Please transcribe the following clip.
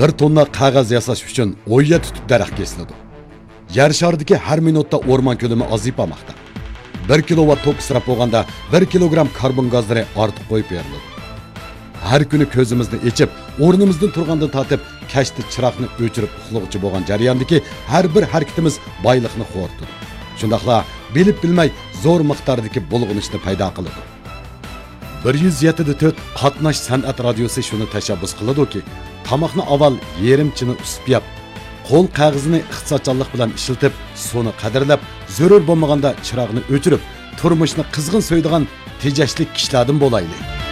1 tonna qog'oz yasash uchun o'yya tutib daraxt kesiladi. Yer sharidagi har minutda o'rmon ko'lami ozayib bormoqda. 1 kilovat tok israf bo'lganda 1 kilogram karbon gazlari ortiq qo'yib beriladi. Har kuni ko'zimizni ochib, o'rnimizdan turgandan tortib, kashda chiroqni o'chirib uxlovchi bo'lgan jarayondagi har bir harakatimiz boylikni xo'rtadi. Shundaqla bilib bilmay zo'r miqdordagi bulg'unishni paydo qiladi. 107.4 qatnash san'at radiosi shuni tashabbus qiladiki, tomoqni avval yerimchini usib yap, qo'l qog'ozini iqtisodchanlik bilan ishlatib, suvni qadrlab, zarur bo'lmaganda chiroqni o'chirib, turmushni qizg'in so'ydigan tejashli kishilardan bo'laylik.